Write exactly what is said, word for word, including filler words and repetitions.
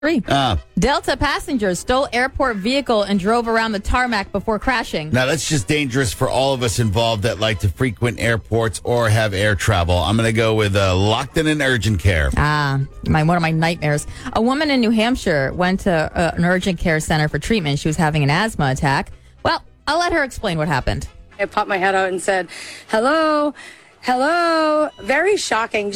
Three. Uh, Delta passengers stole airport vehicle and drove around the tarmac before crashing. now, that's just dangerous for all of us involved that like to frequent airports or have air travel. I'm going to go with uh, locked in an urgent care. Ah, my one of my nightmares. A woman in New Hampshire went to uh, an urgent care center for treatment. She was having an asthma attack. Well, I'll let her explain what happened. I popped my head out and said, hello, hello. Very shocking.